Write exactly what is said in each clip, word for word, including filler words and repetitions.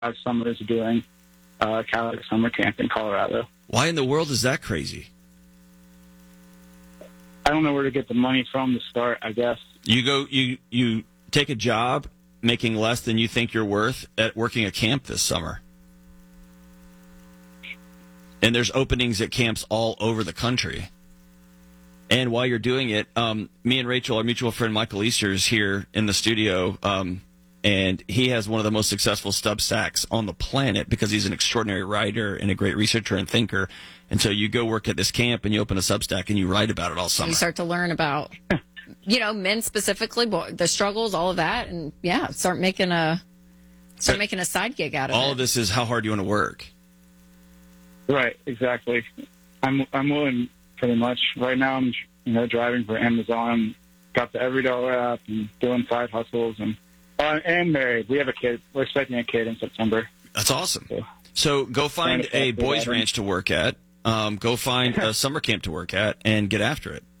summers doing uh, Catholic summer camp in Colorado. Why in the world is that crazy? I don't know where to get the money from to start, I guess. You go, you you take a job making less than you think you're worth at working a camp this summer. And there's openings at camps all over the country. And while you're doing it, um, me and Rachel, our mutual friend Michael Easter, is here in the studio, um, and he has one of the most successful Substacks on the planet because he's an extraordinary writer and a great researcher and thinker. And so you go work at this camp and you open a Substack and you write about it all summer. You start to learn about, you know, men specifically, the struggles, all of that, and yeah, start making a start making a side gig out of all it. All of this is how hard you want to work. Right, exactly. I'm I'm willing pretty much. Right now I'm you know driving for Amazon, got the EveryDollar app and doing side hustles and uh, and married. We have a kid. We're expecting a kid in September. That's awesome. So, so go find a boys' that. ranch to work at. Um, go find a summer camp to work at and get after it.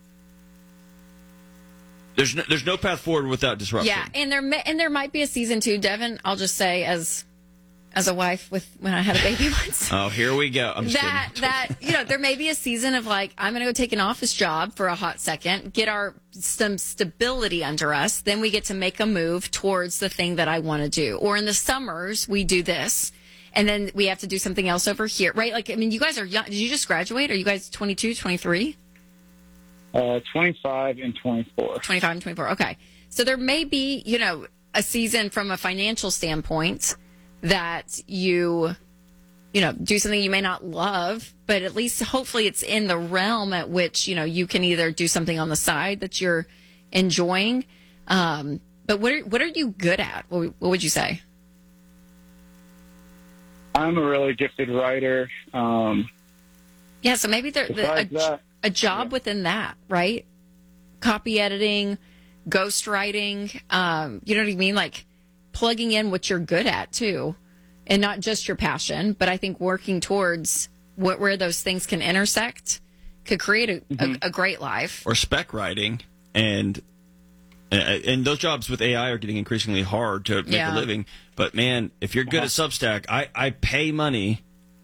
There's no, there's no path forward without disruption. Yeah, and there may, and there might be a season two, Devin. I'll just say as as a wife with when I had a baby once. Oh, here we go. I'm just that kidding. that you know there may be a season of like I'm going to go take an office job for a hot second, get our some stability under us, then we get to make a move towards the thing that I want to do. Or in the summers we do this, and then we have to do something else over here, right? Like I mean, you guys are young. Did you just graduate? Are you guys twenty-two, twenty-three? Uh, twenty-five and twenty-four. twenty-five and twenty-four. Okay, so there may be you know a season from a financial standpoint that you, you know, do something you may not love, but at least hopefully it's in the realm at which, you know, you can either do something on the side that you're enjoying. Um, but what are, what are you good at? What, what would you say? I'm a really gifted writer. Um, yeah, so maybe there, the, a, that, a job yeah. within that, right? Copy editing, ghostwriting, um, you know what I mean? Like, plugging in what you're good at too, and not just your passion, but I think working towards what, where those things can intersect could create a, mm-hmm. a, a great life. Or spec writing, and and those jobs with A I are getting increasingly hard to make yeah. a living. But man, if you're good uh-huh. at Substack, I, I pay money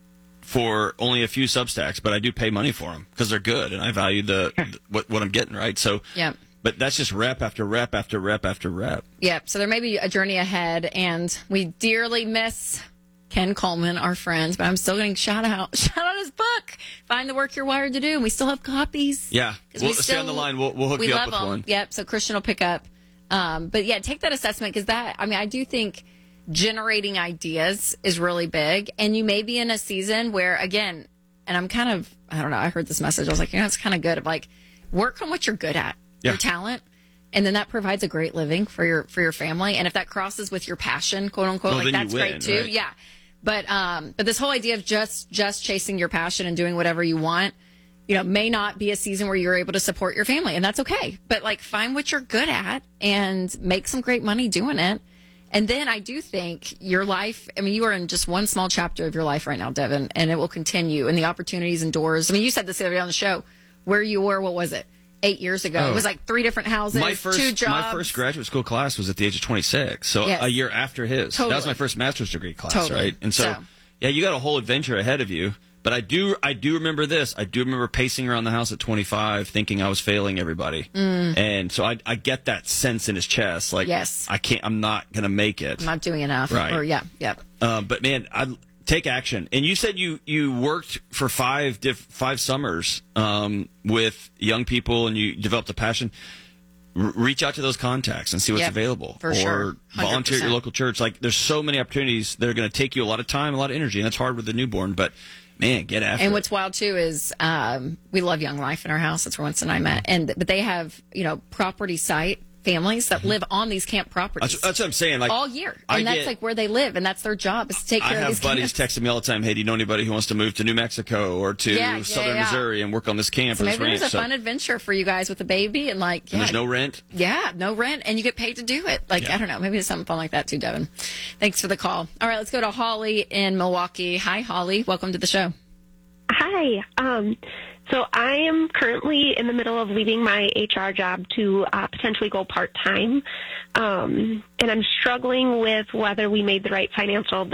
for only a few Substacks, but I do pay money for them because they're good, and I value the, the what what I'm getting, right? So yeah. But that's just rep after rep after rep after rep. Yep. So there may be a journey ahead, and we dearly miss Ken Coleman, our friends, but I'm still getting shout out, shout out his book, Find the Work You're Wired to Do, and we still have copies. Yeah. We'll we stay still, on the line. We'll, we'll hook we you love up with them. one. Yep. So Christian will pick up. Um, but yeah, take that assessment because that, I mean, I do think generating ideas is really big, and you may be in a season where, again, and I'm kind of, I don't know, I heard this message. I was like, you know, it's kind of good. Like, work on what you're good at, yeah. your talent. And then that provides a great living for your for your family. And if that crosses with your passion, quote unquote, well, like that's win, great too. Right? Yeah. But um but this whole idea of just just chasing your passion and doing whatever you want, you know, may not be a season where you're able to support your family, and that's okay. But like find what you're good at and make some great money doing it. And then I do think your life, I mean, you are in just one small chapter of your life right now, Devin, and it will continue, and the opportunities and doors. I mean, you said this the other day on the show where you were, what was it? Eight years ago. Oh. It was like three different houses, my first, two jobs. My first graduate school class was at the age of twenty-six, so yes. a year after his. Totally. That was my first master's degree class, totally. right? And so, so, yeah, you got a whole adventure ahead of you. But I do I do remember this. I do remember pacing around the house at twenty-five thinking I was failing everybody. Mm. And so I, I get that sense in his chest. Like, yes. I can't, I'm not going to make it. I'm not doing enough. Right. Or, yeah, yeah. Uh, but, man, I take action. And you said you, you worked for five diff, five summers um, with young people, and you developed a passion. R- reach out to those contacts and see what's yep, available. For or sure. volunteer at your one hundred percent. local church. Like, there's so many opportunities that are going to take you a lot of time, a lot of energy, and that's hard with the newborn. But, man, get after it. And what's wild, too, is um, we love Young Life in our house. That's where Winston and I met. And, but they have, you know, property site families that live on these camp properties. That's, that's what I'm saying. Like all year. I And that's get, like where they live, and that's their job is to take care I of these have buddies camps. texting me all the time, hey, do you know anybody who wants to move to New Mexico or to Yeah, yeah, southern yeah. Missouri and work on this camp So or this maybe ranch? there's a So- fun adventure for you guys with a baby, and like, yeah. And there's no rent? Yeah, no rent, and you get paid to do it. Like, Yeah. I don't know, maybe there's something fun like that too, Devin. Thanks for the call. All right, let's go to Holly in Milwaukee. Hi, Holly. Welcome to the show. Hi. Um, So I am currently in the middle of leaving my H R job to uh, potentially go part-time, um, and I'm struggling with whether we made the right financial